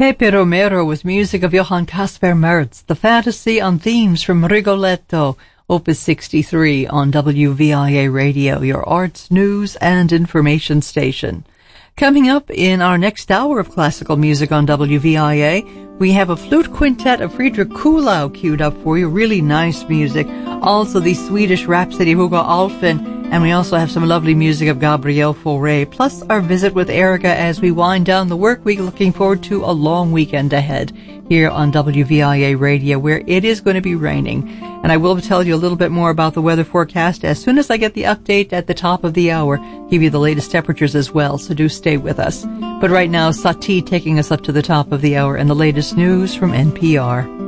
Pepe Romero with music of Johann Caspar Merz, the fantasy on themes from Rigoletto, Opus 63 on WVIA Radio, your arts, news, and information station. Coming up in our next hour of classical music on WVIA, we have a flute quintet of Friedrich Kuhlau queued up for you. Really nice music. Also the Swedish Rhapsody Hugo Alfvén, and we also have some lovely music of Gabriel Fauré, plus our visit with Erica as we wind down the work week, looking forward to a long weekend ahead here on WVIA Radio, where it is going to be raining. And I will tell you a little bit more about the weather forecast as soon as I get the update at the top of the hour, give you the latest temperatures as well, so do stay with us. But right now, Satie taking us up to the top of the hour and the latest news from NPR.